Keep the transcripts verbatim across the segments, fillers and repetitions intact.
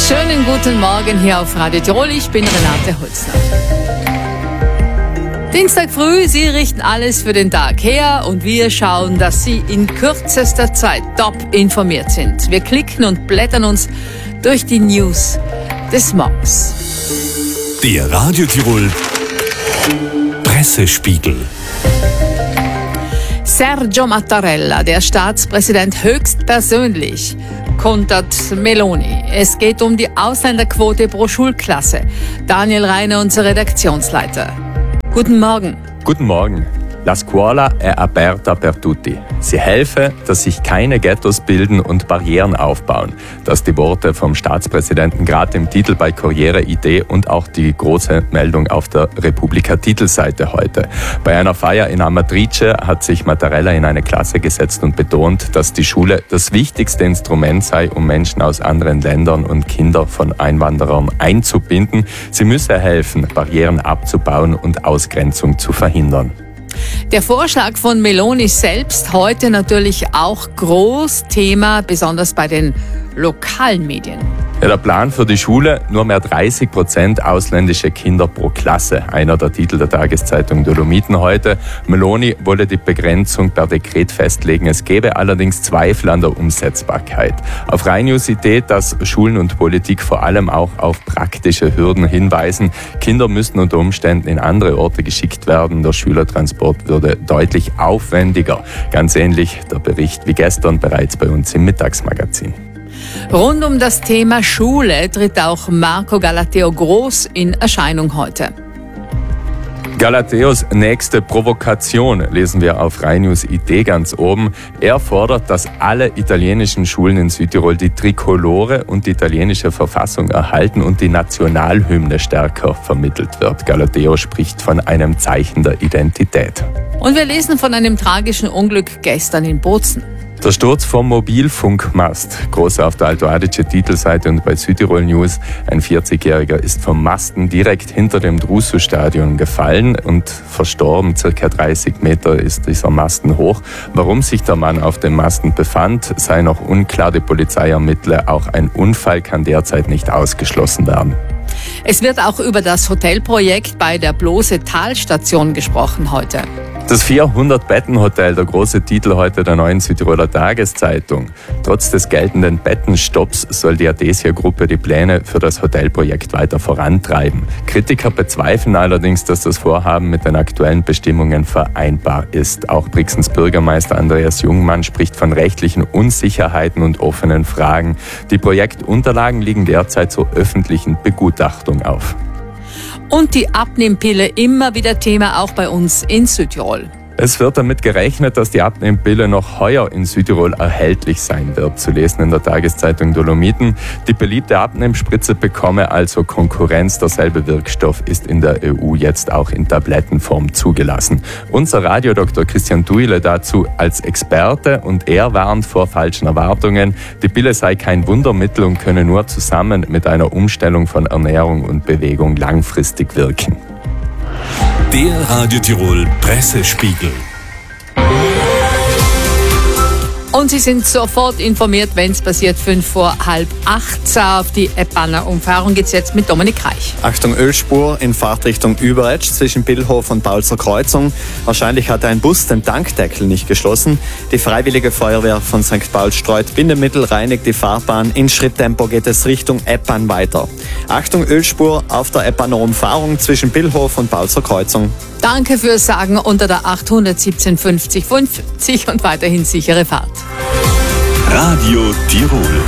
Schönen guten Morgen hier auf Radio Tirol. Ich bin Renate Holzner. Dienstag früh, Sie richten alles für den Tag her und wir schauen, dass Sie in kürzester Zeit top informiert sind. Wir klicken und blättern uns durch die News des Morgens. Der Radio Tirol Pressespiegel. Sergio Mattarella, der Staatspräsident höchstpersönlich, kontert Meloni. Es geht um die Ausländerquote pro Schulklasse. Daniel Reiner, unser Redaktionsleiter. Guten Morgen. Guten Morgen. La scuola è aperta per tutti. Sie helfe, dass sich keine Ghettos bilden und Barrieren aufbauen. Das die Worte vom Staatspräsidenten gerade im Titel bei Corriere Idee und auch die große Meldung auf der Repubblica-Titelseite heute. Bei einer Feier in Amatrice hat sich Mattarella in eine Klasse gesetzt und betont, dass die Schule das wichtigste Instrument sei, um Menschen aus anderen Ländern und Kinder von Einwanderern einzubinden. Sie müsse helfen, Barrieren abzubauen und Ausgrenzung zu verhindern. Der Vorschlag von Meloni selbst heute natürlich auch groß Thema, besonders bei den lokalen Medien. Ja, der Plan für die Schule, nur mehr dreißig Prozent ausländische Kinder pro Klasse. Einer der Titel der Tageszeitung Dolomiten heute. Meloni wolle die Begrenzung per Dekret festlegen. Es gäbe allerdings Zweifel an der Umsetzbarkeit. Auf Rhein-News Idee, dass Schulen und Politik vor allem auch auf praktische Hürden hinweisen. Kinder müssten unter Umständen in andere Orte geschickt werden. Der Schülertransport würde deutlich aufwendiger. Ganz ähnlich der Bericht wie gestern bereits bei uns im Mittagsmagazin. Rund um das Thema Schule tritt auch Marco Galateo groß in Erscheinung heute. Galateos nächste Provokation lesen wir auf Rhein-News Idee ganz oben. Er fordert, dass alle italienischen Schulen in Südtirol die Trikolore und die italienische Verfassung erhalten und die Nationalhymne stärker vermittelt wird. Galateo spricht von einem Zeichen der Identität. Und wir lesen von einem tragischen Unglück gestern in Bozen. Der Sturz vom Mobilfunkmast. Groß auf der Alto Adige-Titelseite und bei Südtirol News. Ein vierzigjähriger ist vom Masten direkt hinter dem Drusu-Stadion gefallen und verstorben. Circa dreißig Meter ist dieser Masten hoch. Warum sich der Mann auf dem Masten befand, sei noch unklar. Die Polizei ermittle. Auch ein Unfall kann derzeit nicht ausgeschlossen werden. Es wird auch über das Hotelprojekt bei der Blose Talstation gesprochen heute. Das vierhundert-Betten-Hotel, der große Titel heute der neuen Südtiroler Tageszeitung. Trotz des geltenden Bettenstopps soll die Adesia-Gruppe die Pläne für das Hotelprojekt weiter vorantreiben. Kritiker bezweifeln allerdings, dass das Vorhaben mit den aktuellen Bestimmungen vereinbar ist. Auch Brixens Bürgermeister Andreas Jungmann spricht von rechtlichen Unsicherheiten und offenen Fragen. Die Projektunterlagen liegen derzeit zur öffentlichen Begutachtung auf. Und die Abnehmpille immer wieder Thema auch bei uns in Südtirol. Es wird damit gerechnet, dass die Abnehmpille noch heuer in Südtirol erhältlich sein wird. Zu lesen in der Tageszeitung Dolomiten. Die beliebte Abnehmspritze bekomme also Konkurrenz. Derselbe Wirkstoff ist in der E U jetzt auch in Tablettenform zugelassen. Unser Radiodoktor Christian Duile dazu als Experte und er warnt vor falschen Erwartungen. Die Pille sei kein Wundermittel und könne nur zusammen mit einer Umstellung von Ernährung und Bewegung langfristig wirken. Der Radio Tirol Pressespiegel. Und Sie sind sofort informiert, wenn es passiert, fünf vor halb acht. Auf die Eppaner Umfahrung geht's jetzt mit Dominik Reich. Achtung, Ölspur in Fahrtrichtung Überetsch zwischen Billhof und Paulser Kreuzung. Wahrscheinlich hat ein Bus den Tankdeckel nicht geschlossen. Die Freiwillige Feuerwehr von Sankt Paul streut Bindemittel, reinigt die Fahrbahn. In Schritttempo geht es Richtung Eppan weiter. Achtung, Ölspur auf der Eppaner Umfahrung zwischen Billhof und Paulser Kreuzung. Danke fürs Sagen unter der achthundertsiebzehn fünfzig fünfzig und weiterhin sichere Fahrt. Radio Tirol.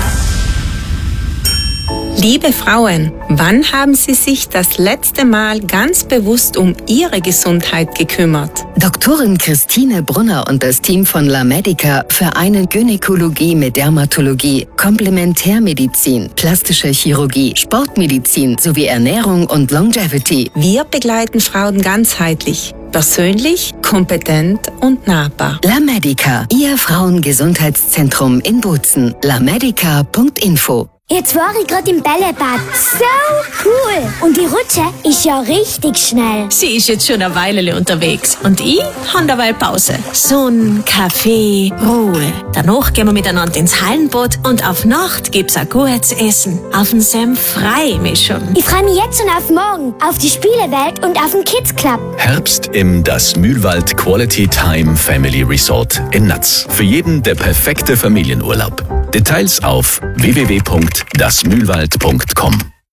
Liebe Frauen, wann haben Sie sich das letzte Mal ganz bewusst um Ihre Gesundheit gekümmert? Doktorin Christine Brunner und das Team von La Medica vereinen Gynäkologie mit Dermatologie, Komplementärmedizin, plastische Chirurgie, Sportmedizin sowie Ernährung und Longevity. Wir begleiten Frauen ganzheitlich. Persönlich, kompetent und nahbar. La Medica, Ihr Frauengesundheitszentrum in Bozen. lamedica punkt info Jetzt war ich gerade im Bällebad. So cool. Und die Rutsche ist ja richtig schnell. Sie ist jetzt schon eine Weile unterwegs. Und ich habe dabei Pause. Sonne, Kaffee, Ruhe. Danach gehen wir miteinander ins Hallenbad und auf Nacht gibt's ein gutes Essen. Auf den Senf frei mich schon. Ich freue mich jetzt schon auf morgen, auf die Spielewelt und auf den Kids Club. Herbst im Das Mühlwald Quality Time Family Resort in Natz. Für jeden der perfekte Familienurlaub. Details auf w w w punkt das mühlwald punkt com.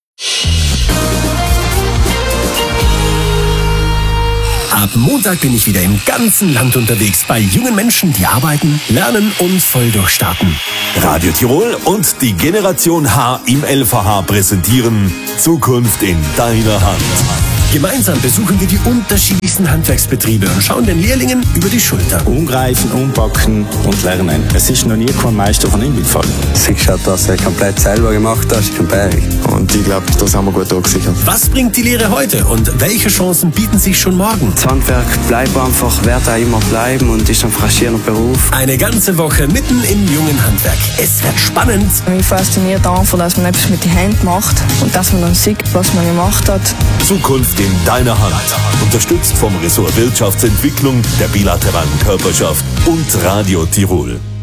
Ab Montag bin ich wieder im ganzen Land unterwegs bei jungen Menschen, die arbeiten, lernen und voll durchstarten. Radio Tirol und die Generation H im L V H präsentieren Zukunft in deiner Hand. Gemeinsam besuchen wir die unterschiedlichsten Handwerksbetriebe und schauen den Lehrlingen über die Schulter. Umgreifen, umpacken und lernen. Es ist noch nie kein Meister von ihm gefallen. Sicher hat das er komplett selber gemacht, das ist kein Berg. Und ich glaube, das haben wir gut abgesichert. Was bringt die Lehre heute und welche Chancen bieten sich schon morgen? Das Handwerk bleibt einfach, wird auch immer bleiben und ist ein fraschierender Beruf. Eine ganze Woche mitten im jungen Handwerk. Es wird spannend. Mich fasziniert einfach, dass man etwas mit den Händen macht und dass man dann sieht, was man gemacht hat. Zukunft in deiner Hand. Unterstützt vom Ressort Wirtschaftsentwicklung, der bilateralen Körperschaft und Radio Tirol.